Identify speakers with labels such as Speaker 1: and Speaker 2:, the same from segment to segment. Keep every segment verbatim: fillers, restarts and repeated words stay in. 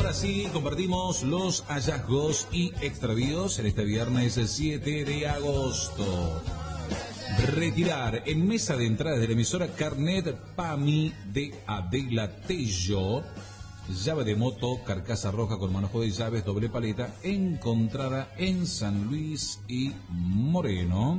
Speaker 1: Ahora sí, compartimos los hallazgos y extravíos en este viernes siete de agosto. Retirar en mesa de entrada de la emisora carnet PAMI de Adela Tello. Llave de moto, carcasa roja con manojo de llaves, doble paleta, encontrada en San Luis y Moreno.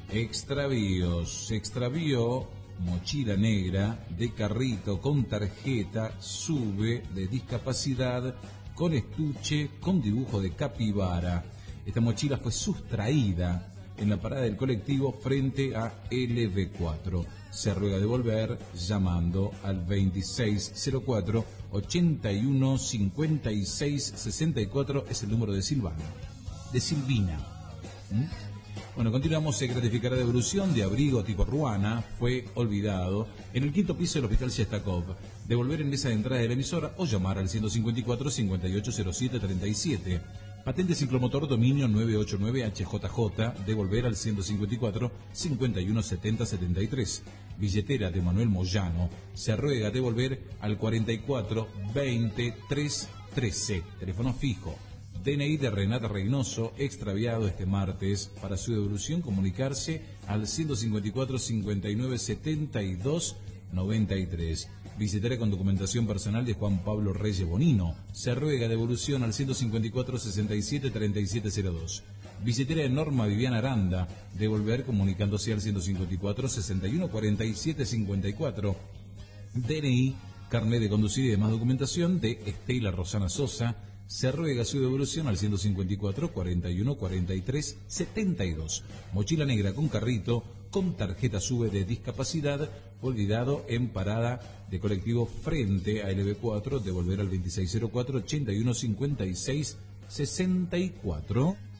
Speaker 1: Extravíos. Se extravió mochila negra de carrito con tarjeta, sube de discapacidad, con estuche, con dibujo de capibara. Esta mochila fue sustraída en la parada del colectivo frente a L B cuatro. Se ruega devolver llamando al veintiséis cero cuatro, ochenta y uno, cincuenta y seis, sesenta y cuatro, es el número de Silvana, de Silvina. ¿Mm? Bueno, continuamos. Se gratificará devolución de abrigo tipo ruana, fue olvidado en el quinto piso del Hospital Shestakov. Devolver en mesa de entrada de la emisora o llamar al ciento cincuenta y cuatro, cincuenta y ocho cero siete, treinta y siete. Patente ciclomotor dominio nueve ocho nueve H J J, devolver al ciento cincuenta y cuatro, cincuenta y uno, setenta, setenta y tres. Billetera de Manuel Moyano, se ruega devolver al cuarenta y cuatro, veinte, trescientos trece. Teléfono fijo. D N I de Renata Reynoso, extraviado este martes. Para su devolución, comunicarse al ciento cincuenta y cuatro, cincuenta y nueve, setenta y dos, noventa y tres. Billetera con documentación personal de Juan Pablo Reyes Bonino. Se ruega devolución al ciento cincuenta y cuatro, sesenta y siete, treinta y siete cero dos. Billetera de Norma Viviana Aranda. Devolver comunicándose al ciento cincuenta y cuatro, sesenta y uno, cuarenta y siete, cincuenta y cuatro. D N I, carnet de conducir y demás documentación de Estela Rosana Sosa. Se ruega su devolución al ciento cincuenta y cuatro, cuarenta y uno, cuarenta y tres, setenta y dos. Mochila negra con carrito, con tarjeta sube de discapacidad, olvidado en parada de colectivo frente a L B cuatro, devolver al veintiséis cero cuatro, ochenta y uno, cincuenta y seis, sesenta y cuatro.